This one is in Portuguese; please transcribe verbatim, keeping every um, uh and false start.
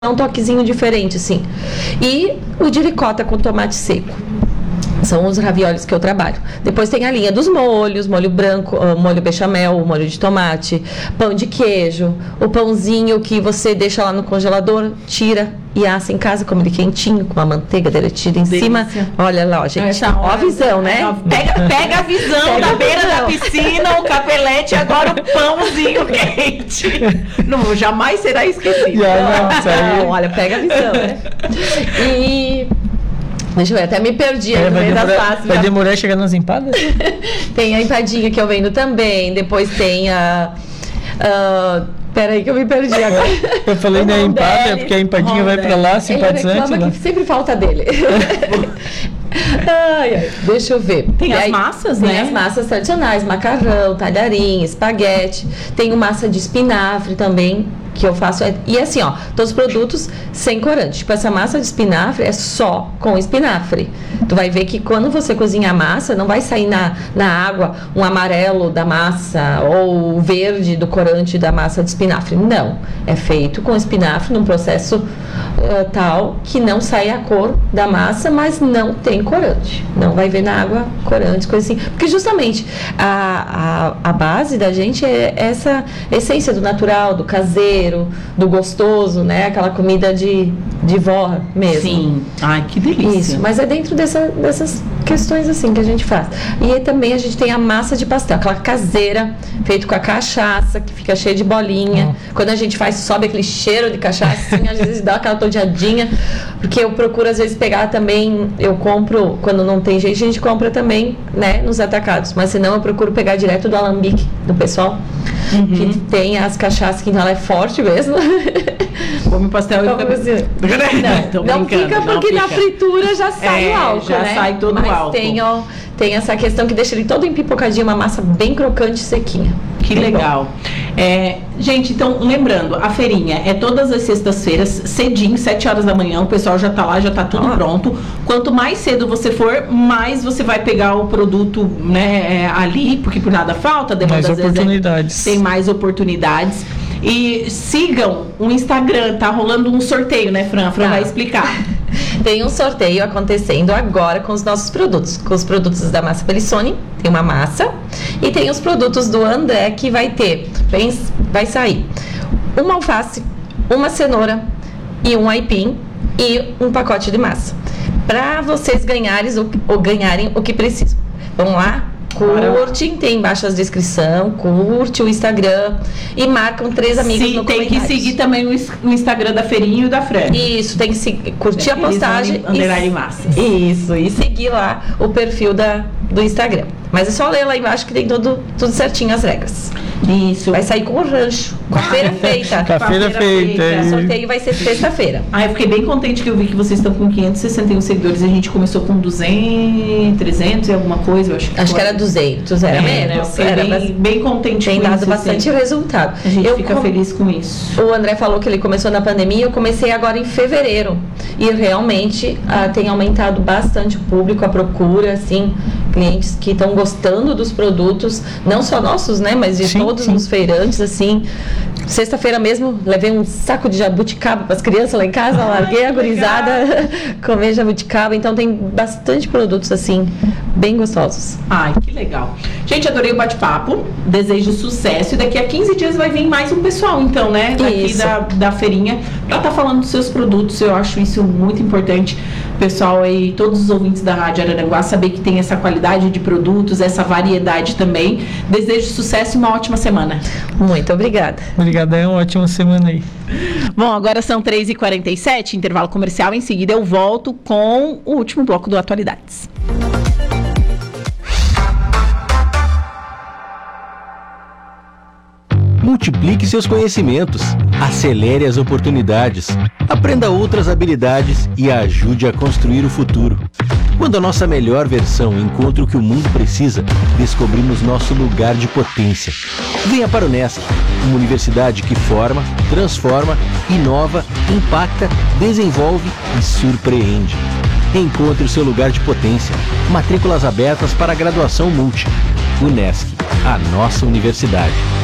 um toquezinho diferente, assim. E o de ricota com tomate seco. São os raviolis que eu trabalho. Depois tem a linha dos molhos, molho branco, molho bechamel, molho de tomate, pão de queijo, o pãozinho que você deixa lá no congelador, tira e assa em casa, como ele quentinho, com a manteiga derretida em Delícia. Cima. Olha lá, ó, gente. Ó a visão, né? Pega, pega a visão pega da beira visão. Da piscina, o capelete e agora o pãozinho quente. Não, jamais será esquecido. Já, não, não, olha, pega a visão, né? E... Deixa eu ver, até me perdi é, no meio das faces. Vai demorar a chegar nas empadas? Tem a empadinha que eu vendo também. Depois tem a... Uh, peraí que eu me perdi agora. Eu falei na empada, é porque a empadinha vai pra lá, simpatizante. Ele reclama lá. Que sempre falta dele. Ai, ai, deixa eu ver. Tem e as aí, massas, tem né? Tem as massas tradicionais, macarrão, talharim, espaguete. Tem massa de espinafre também, que eu faço. E assim, ó, todos os produtos sem corante. Tipo, essa massa de espinafre é só com espinafre. Tu vai ver que quando você cozinha a massa, não vai sair na, na água um amarelo da massa ou o verde do corante da massa de espinafre. Não. É feito com espinafre num processo uh, tal que não sai a cor da massa, mas não tem corante. Não vai ver na água corante, coisa assim. Porque justamente a, a, a base da gente é essa essência do natural, do caseiro, do gostoso, né? Aquela comida de, de vó mesmo. Sim. Ai, que delícia. Isso, mas é dentro dessa, dessas questões assim que a gente faz. E aí também a gente tem a massa de pastel, aquela caseira, feito com a cachaça, que fica cheia de bolinha. Hum. Quando a gente faz, sobe aquele cheiro de cachaça, assim, às vezes dá aquela todeadinha, porque eu procuro às vezes pegar também, eu compro, quando não tem jeito, a gente compra também, né, nos atacados, mas senão eu procuro pegar direto do alambique do pessoal, uhum. que tem as cachaças, que ela é forte mesmo. Come pastel e fica... Assim, não, não fica porque não na fica. Fritura já sai é, o álcool, já né? sai todo mas o álcool. Tem, ó, tem essa questão que deixa ele todo empipocadinho, uma massa bem crocante e sequinha. Que bem legal. É, gente, então, lembrando, a feirinha é todas as sextas-feiras, cedinho, sete horas da manhã, o pessoal já tá lá, já tá tudo ah. pronto. Quanto mais cedo você for, mais você vai pegar o produto, né, ali, porque por nada falta, demanda mais oportunidades. Vezes, é, tem mais oportunidades. E sigam o Instagram, tá rolando um sorteio, né, Fran? A Fran tá. vai explicar. Tem um sorteio acontecendo agora com os nossos produtos. Com os produtos da Massa Pelissoni, tem uma massa. E tem os produtos do André, que vai ter, vai, vai sair uma alface, uma cenoura e um aipim e um pacote de massa. Para vocês ganharem o, ou ganharem o que precisam. Vamos lá? Curte, tem embaixo as descrição, curte o Instagram e marcam três amigos Sim, no tem que seguir também o Instagram da Feirinha e da Fran. Isso, tem que seguir, curtir é, a postagem e, massas. Isso, e seguir lá o perfil da, do Instagram. Mas é só ler lá embaixo que tem tudo, tudo certinho as regras. Isso. Vai sair com o rancho, com a feira feita. Com a feira feita. O sorteio vai ser sexta-feira. Ah, eu fiquei bem contente que eu vi que vocês estão com quinhentos e sessenta e um seguidores. A gente começou com duzentos, trezentos e alguma coisa, eu acho que Acho foi. que era duzentos, era é, menos. Eu era bem, bastante, bem contente tem com dado isso. Tem dado bastante assim. resultado. A gente eu fica com... feliz com isso. O André falou que ele começou na pandemia, eu comecei agora em fevereiro. E realmente ah, tem aumentado bastante o público, a procura, assim, clientes que estão gostando dos produtos, não só nossos, né, mas de sim, todos sim. os feirantes, assim. Sexta-feira mesmo, levei um saco de jabuticaba para as crianças lá em casa, larguei a gurizada comer jabuticaba, então tem bastante produtos, assim, bem gostosos. Ai, que legal. Gente, adorei o bate-papo, desejo sucesso e daqui a quinze dias vai vir mais um pessoal, então, né, daqui da, da feirinha, para estar tá falando dos seus produtos, eu acho isso muito importante. Pessoal aí, todos os ouvintes da Rádio Araranguá, saber que tem essa qualidade de produtos, essa variedade também. Desejo sucesso e uma ótima semana. Muito obrigada. Obrigada, é uma ótima semana aí. Bom, agora são três e quarenta e sete, intervalo comercial. Em seguida eu volto com o último bloco do Atualidades. Multiplique seus conhecimentos, acelere as oportunidades, aprenda outras habilidades e ajude a construir o futuro. Quando a nossa melhor versão encontra o que o mundo precisa, descobrimos nosso lugar de potência. Venha para o Unesc, uma universidade que forma, transforma, inova, impacta, desenvolve e surpreende. Encontre o seu lugar de potência. Matrículas abertas para a graduação Multi. Unesc, a nossa universidade.